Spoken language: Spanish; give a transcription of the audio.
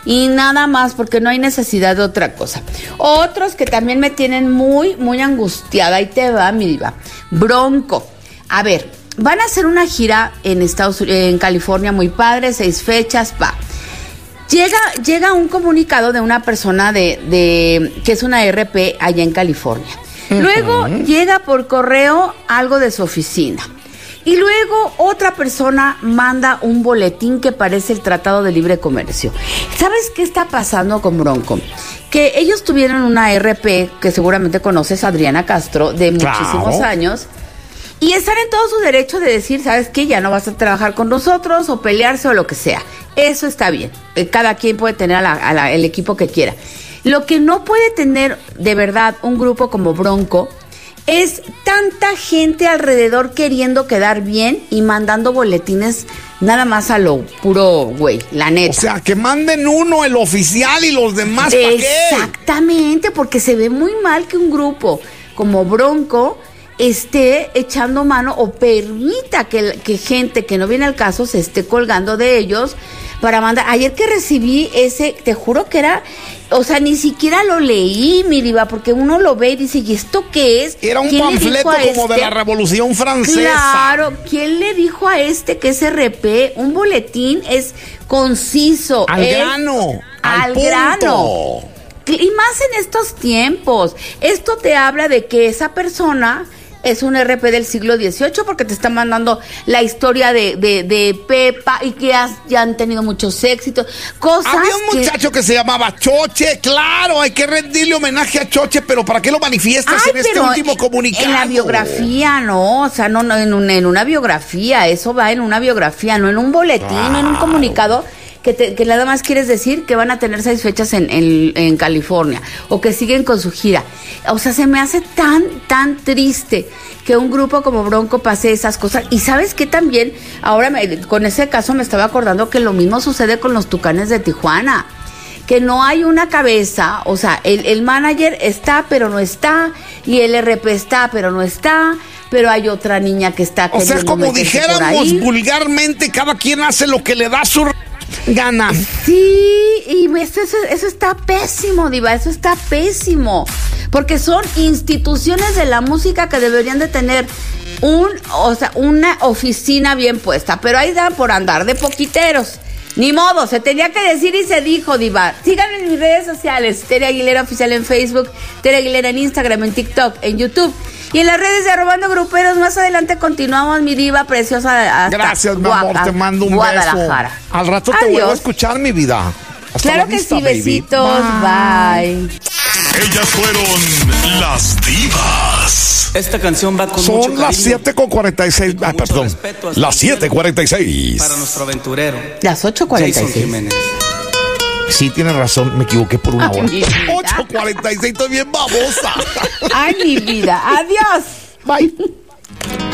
Y nada más, porque no hay necesidad de otra cosa. Otros que también me tienen muy, muy angustiada. Ahí te va, mi diva. Bronco. A ver, van a hacer una gira en California muy padre, 6 fechas, va. Llega un comunicado de una persona que es una RP allá en California. Luego llega por correo algo de su oficina. Y luego otra persona manda un boletín que parece el Tratado de Libre Comercio. ¿Sabes qué está pasando con Bronco? Que ellos tuvieron una RP, que seguramente conoces, Adriana Castro, de muchísimos años. Y están en todo su derecho de decir, ¿sabes qué? Ya no vas a trabajar con nosotros o pelearse o lo que sea. Eso está bien. Cada quien puede tener el equipo que quiera. Lo que no puede tener de verdad un grupo como Bronco es tanta gente alrededor queriendo quedar bien y mandando boletines nada más a lo puro güey, la neta. O sea, que manden uno, el oficial, y los demás, ¿para qué? Exactamente, porque se ve muy mal que un grupo como Bronco esté echando mano o permita que gente que no viene al caso se esté colgando de ellos para mandar. Ayer que recibí ese, te juro que era, o sea, ni siquiera lo leí, mi diva, porque uno lo ve y dice, ¿y esto qué es? Era un panfleto como de la Revolución Francesa. Claro, ¿quién le dijo a este que es RP? Un boletín es conciso. Al grano. Al grano. Y más en estos tiempos. Esto te habla de que esa persona es un RP del siglo XVIII porque te está mandando la historia de Pepa y que ya han tenido muchos éxitos. Había un muchacho que se llamaba Choche, claro, hay que rendirle homenaje a Choche, pero ¿para qué lo manifiestas en este último comunicado? En la biografía, no, o sea, no en una biografía, eso va en una biografía, no en un boletín, no en un comunicado. Que nada más quieres decir que van a tener 6 fechas en California o que siguen con su gira. O sea, se me hace tan triste que un grupo como Bronco pase esas cosas. Y ¿sabes qué también? Ahora con ese caso me estaba acordando que lo mismo sucede con los Tucanes de Tijuana. Que no hay una cabeza, o sea, el manager está pero no está, y el RP está pero no está, pero hay otra niña que está. O sea, como dijéramos vulgarmente, cada quien hace lo que le da su gana. Sí, y eso está pésimo, diva, eso está pésimo, porque son instituciones de la música que deberían de tener una oficina bien puesta, pero ahí dan por andar de poquiteros. Ni modo, se tenía que decir y se dijo, diva. Síganme en mis redes sociales, Tere Aguilera Oficial en Facebook, Tere Aguilera en Instagram, en TikTok, en YouTube y en las redes de Arrobando Gruperos. Más adelante continuamos, mi diva preciosa. Hasta gracias, mi amor, te mando un Guadalajara. Beso. Al rato te vuelvo a escuchar, mi vida. Hasta claro que sí, besitos, bye. Ellas fueron las divas. Esta canción va con son mucho cariño. Son las 7:46. Perdón. Las 7:46. Para nuestro aventurero. Las 8:46. Jason Jiménez. Sí, tienes razón, me equivoqué por una hora. 8:46, estoy bien babosa. Ay, mi vida. Adiós. Bye.